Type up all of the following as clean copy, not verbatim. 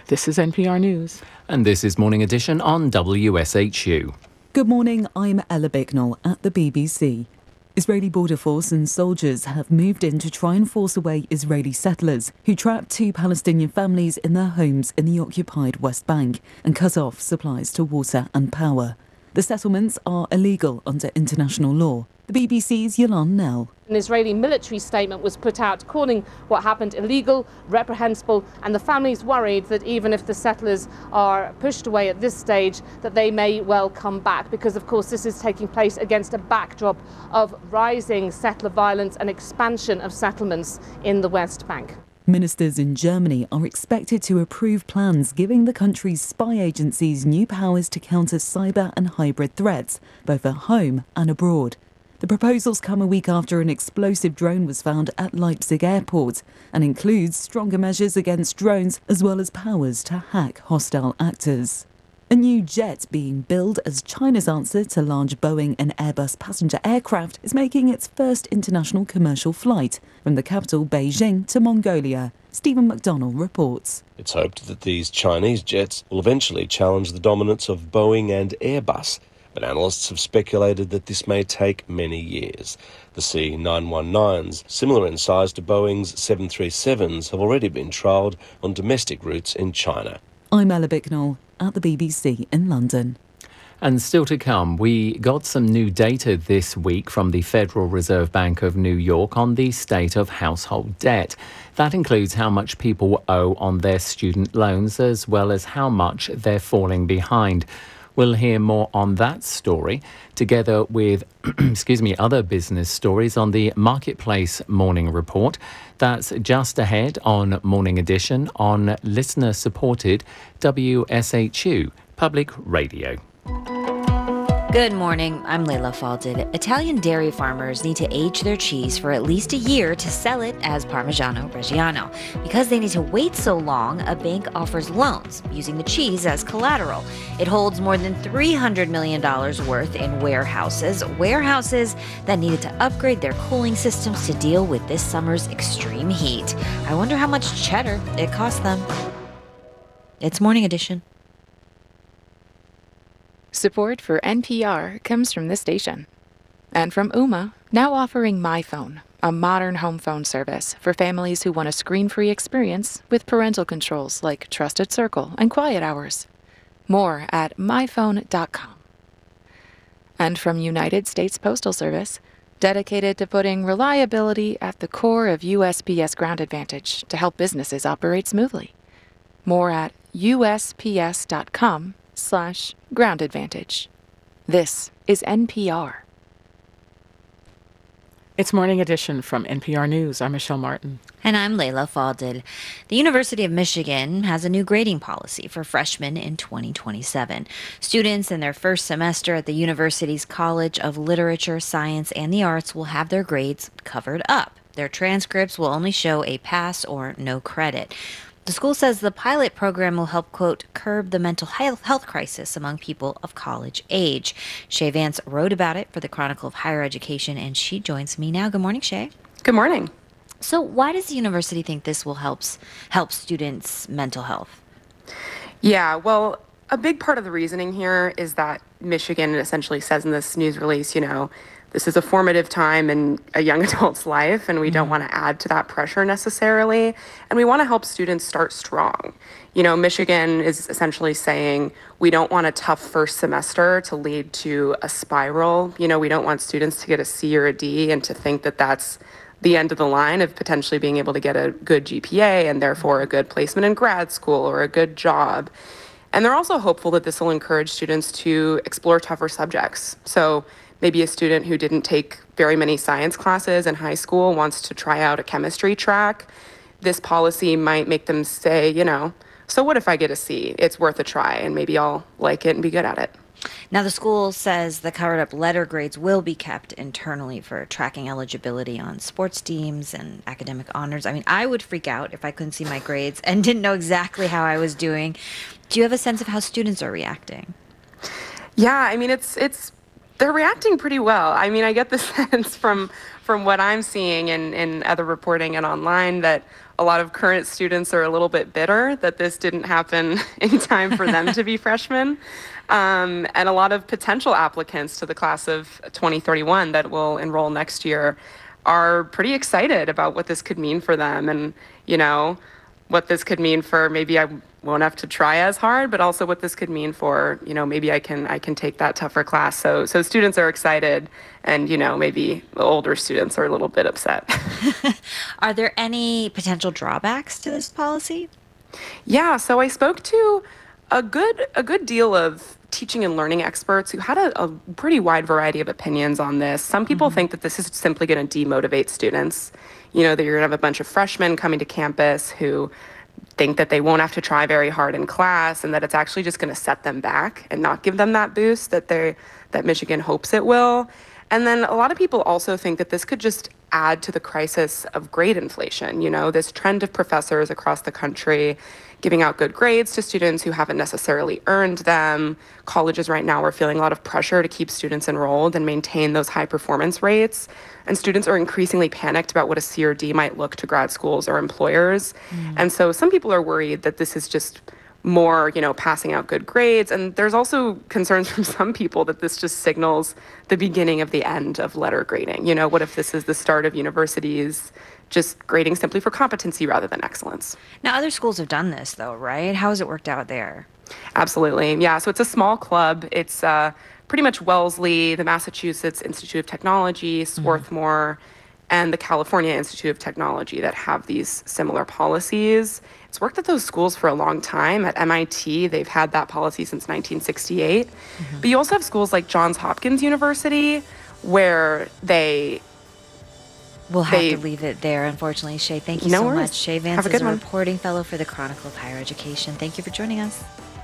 This is NPR News. And this is Morning Edition on WSHU. Good morning, I'm Ella Bicknell at the BBC. Israeli border force and soldiers have moved in to try and force away Israeli settlers who trapped 2 Palestinian families in their homes in the occupied West Bank and cut off supplies to water and power. The settlements are illegal under international law. The BBC's Yolande Nell. An Israeli military statement was put out calling what happened illegal, reprehensible, and the families worried that even if the settlers are pushed away at this stage, that they may well come back, because of course this is taking place against a backdrop of rising settler violence and expansion of settlements in the West Bank. Ministers in Germany are expected to approve plans giving the country's spy agencies new powers to counter cyber and hybrid threats, both at home and abroad. The proposals come a week after an explosive drone was found at Leipzig airport and includes stronger measures against drones as well as powers to hack hostile actors. A new jet being built as China's answer to large Boeing and Airbus passenger aircraft is making its first international commercial flight from the capital Beijing to Mongolia. Stephen McDonnell reports. It's hoped that these Chinese jets will eventually challenge the dominance of Boeing and Airbus, but analysts have speculated that this may take many years. The C919s, similar in size to Boeing's 737s, have already been trialled on domestic routes in China. I'm Ella Bicknell at the BBC in London. And still to come, we got some new data this week from the Federal Reserve Bank of New York on the state of household debt. That includes how much people owe on their student loans, as well as how much they're falling behind. We'll hear more on that story, together with other business stories on the Marketplace Morning Report. That's just ahead on Morning Edition on listener-supported WSHU Public Radio. Good morning, I'm Leila Falded. Italian dairy farmers need to age their cheese for at least a year to sell it as Parmigiano Reggiano. Because they need to wait so long, a bank offers loans using the cheese as collateral. It holds more than $300 million worth in warehouses that needed to upgrade their cooling systems to deal with this summer's extreme heat. I wonder how much cheddar it cost them. It's Morning Edition. Support for NPR comes from this station. And from Ooma, now offering MyPhone, a modern home phone service for families who want a screen-free experience with parental controls like Trusted Circle and Quiet Hours. More at myphone.com. And from United States Postal Service, dedicated to putting reliability at the core of USPS Ground Advantage to help businesses operate smoothly. More at usps.com/Ground Advantage. This is NPR. It's Morning Edition from NPR News. I'm Michelle Martin. And I'm Leila Falded. The University of Michigan has a new grading policy for freshmen in 2027. Students in their first semester at the university's College of Literature, Science, and the Arts will have their grades covered up. Their transcripts will only show a pass or no credit. The school says the pilot program will help, quote, curb the mental health crisis among people of college age. Shay Vance wrote about it for the Chronicle of Higher Education, and she joins me now. Good morning, Shay. Good morning. So why does the university think this will help students' mental health? Yeah, well, a big part of the reasoning here is that Michigan essentially says in this news release, this is a formative time in a young adult's life, and we don't want to add to that pressure necessarily. And we want to help students start strong. Michigan is essentially saying we don't want a tough first semester to lead to a spiral. We don't want students to get a C or a D and to think that that's the end of the line of potentially being able to get a good GPA and therefore a good placement in grad school or a good job. And they're also hopeful that this will encourage students to explore tougher subjects. So maybe a student who didn't take very many science classes in high school wants to try out a chemistry track. This policy might make them say, so what if I get a C? It's worth a try, and maybe I'll like it and be good at it. Now, the school says the covered up letter grades will be kept internally for tracking eligibility on sports teams and academic honors. I mean, I would freak out if I couldn't see my grades and didn't know exactly how I was doing. Do you have a sense of how students are reacting? Yeah, I mean, they're reacting pretty well. I mean, I get the sense from what I'm seeing in other reporting and online that a lot of current students are a little bit bitter that this didn't happen in time for them to be freshmen. And a lot of potential applicants to the class of 2031 that will enroll next year are pretty excited about what this could mean for them, and, what this could mean for maybe I won't have to try as hard, but also what this could mean for, maybe I can take that tougher class. So students are excited, and, maybe the older students are a little bit upset. Are there any potential drawbacks to this policy? Yeah, so I spoke to a good deal of teaching and learning experts who had a pretty wide variety of opinions on this. Some people think that this is simply going to demotivate students. That you're going to have a bunch of freshmen coming to campus who think that they won't have to try very hard in class, and that it's actually just going to set them back and not give them that boost that Michigan hopes it will. And then a lot of people also think that this could just add to the crisis of grade inflation. This trend of professors across the country giving out good grades to students who haven't necessarily earned them. Colleges right now are feeling a lot of pressure to keep students enrolled and maintain those high performance rates. And students are increasingly panicked about what a C or D might look to grad schools or employers. And so some people are worried that this is just more, passing out good grades. And there's also concerns from some people that this just signals the beginning of the end of letter grading. What if this is the start of universities just grading simply for competency rather than excellence? Now, other schools have done this, though, right? How has it worked out there? Absolutely. Yeah. So it's a small club. It's pretty much Wellesley, the Massachusetts Institute of Technology, Swarthmore, and the California Institute of Technology that have these similar policies. It's worked at those schools for a long time. At MIT, they've had that policy since 1968. But you also have schools like Johns Hopkins University, where We'll have to leave it there, unfortunately. Shay, thank you so much. Shay Vance is a reporting fellow for the Chronicle of Higher Education. Thank you for joining us.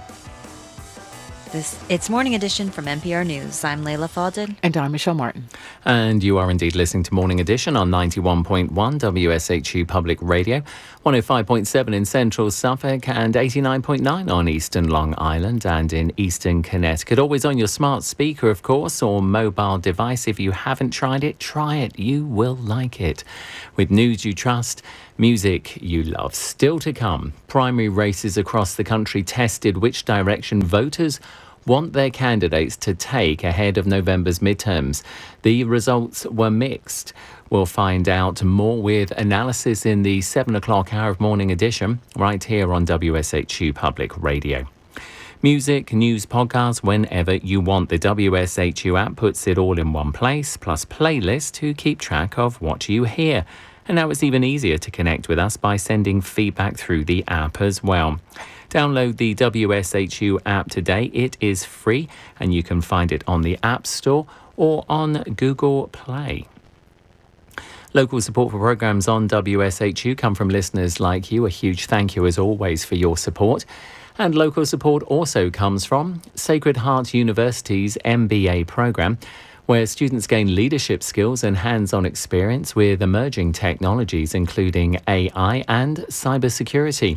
It's Morning Edition from NPR News. I'm Layla Faldin. And I'm Michelle Martin. And you are indeed listening to Morning Edition on 91.1 WSHU Public Radio, 105.7 in Central Suffolk, and 89.9 on Eastern Long Island and in Eastern Connecticut. Always on your smart speaker, of course, or mobile device. If you haven't tried it, try it. You will like it. With news you trust, music you love. Still to come, primary races across the country tested which direction voters want their candidates to take ahead of November's midterms. The results were mixed. We'll find out more with analysis in the 7 o'clock hour of Morning Edition, right here on WSHU Public Radio. Music, news, podcasts, whenever you want. The WSHU app puts it all in one place, plus playlists to keep track of what you hear. And now it's even easier to connect with us by sending feedback through the app as well. Download the WSHU app today. It is free, and you can find it on the App Store or on Google Play. Local support for programs on WSHU come from listeners like you. A huge thank you, as always, for your support. And local support also comes from Sacred Heart University's MBA program, where students gain leadership skills and hands-on experience with emerging technologies, including AI and cybersecurity.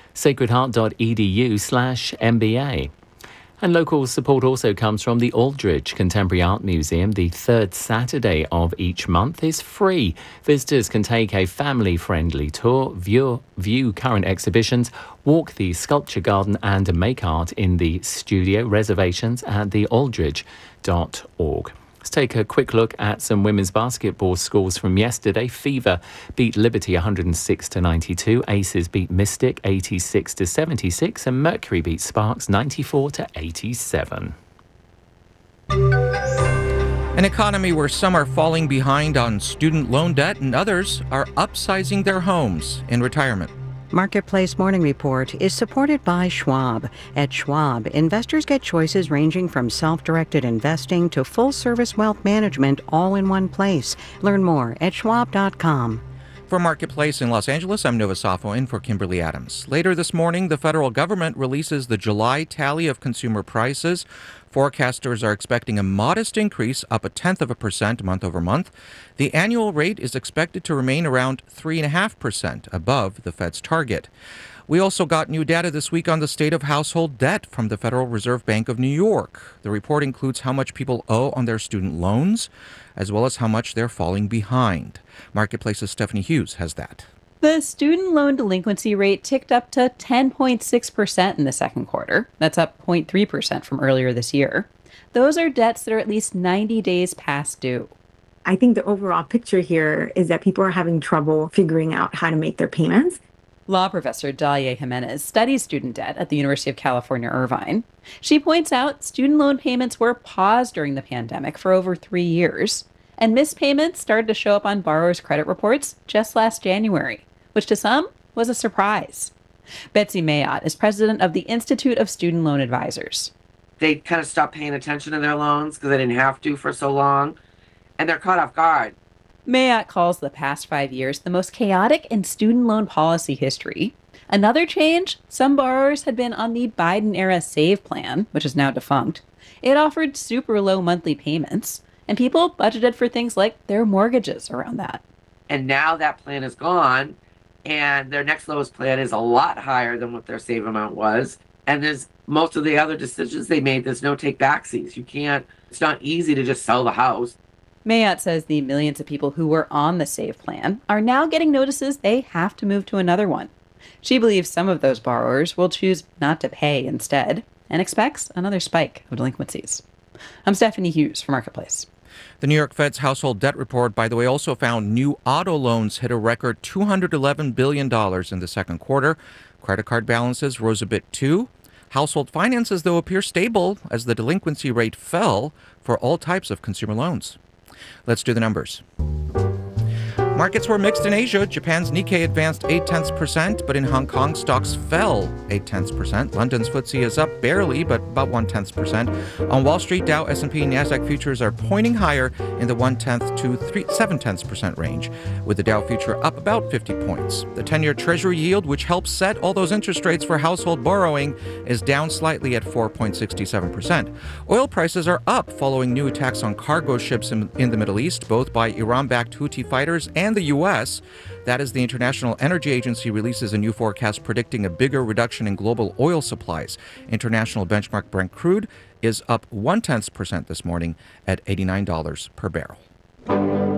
sacredheart.edu/MBA. And local support also comes from the Aldridge Contemporary Art Museum. The third Saturday of each month is free. Visitors can take a family-friendly tour, view current exhibitions, walk the sculpture garden, and make art in the studio. Reservations at thealdridge.org. Let's take a quick look at some women's basketball scores from yesterday. Fever beat Liberty 106-92. Aces beat Mystic 86-76. And Mercury beat Sparks 94-87. An economy where some are falling behind on student loan debt and others are upsizing their homes in retirement. Marketplace Morning Report is supported by Schwab. At Schwab, investors get choices ranging from self-directed investing to full-service wealth management all in one place. Learn more at schwab.com. For Marketplace in Los Angeles, I'm Nova Safo in for Kimberly Adams. Later this morning, the federal government releases the July tally of consumer prices. Forecasters are expecting a modest increase, up 0.1% month over month. The annual rate is expected to remain around 3.5%, above the Fed's target. We also got new data this week on the state of household debt from the Federal Reserve Bank of New York. The report includes how much people owe on their student loans, as well as how much they're falling behind. Marketplace's Stephanie Hughes has that. The student loan delinquency rate ticked up to 10.6% in the second quarter. That's up 0.3% from earlier this year. Those are debts that are at least 90 days past due. I think the overall picture here is that people are having trouble figuring out how to make their payments. Law professor Dalia Jimenez studies student debt at the University of California, Irvine. She points out student loan payments were paused during the pandemic for over 3 years, and missed payments started to show up on borrowers' credit reports just last January, which to some was a surprise. Betsy Mayotte is president of the Institute of Student Loan Advisors. They kind of stopped paying attention to their loans because they didn't have to for so long, and they're caught off guard. Mayotte calls the past 5 years the most chaotic in student loan policy history. Another change, some borrowers had been on the Biden-era SAVE plan, which is now defunct. It offered super low monthly payments, and people budgeted for things like their mortgages around that. And now that plan is gone, and their next lowest plan is a lot higher than what their SAVE amount was. And there's most of the other decisions they made, there's no take backsies. It's not easy to just sell the house. Mayotte says the millions of people who were on the SAVE plan are now getting notices they have to move to another one. She believes some of those borrowers will choose not to pay instead and expects another spike of delinquencies. I'm Stephanie Hughes for Marketplace. The New York Fed's household debt report, by the way, also found new auto loans hit a record $211 billion in the second quarter. Credit card balances rose a bit too. Household finances, though, appear stable as the delinquency rate fell for all types of consumer loans. Let's do the numbers. Markets were mixed in Asia. Japan's Nikkei advanced 0.8%, but in Hong Kong, stocks fell 0.8%. London's FTSE is up barely, but about 0.1%. On Wall Street, Dow, S&P, and Nasdaq futures are pointing higher in the 0.1 to 0.7% range, with the Dow future up about 50 points. The 10-year Treasury yield, which helps set all those interest rates for household borrowing, is down slightly at 4.67%. Oil prices are up following new attacks on cargo ships in the Middle East, both by Iran-backed Houthi fighters and the U.S. That is, the International Energy Agency releases a new forecast predicting a bigger reduction in global oil supplies. International benchmark Brent crude is up 0.1% this morning at $89 per barrel.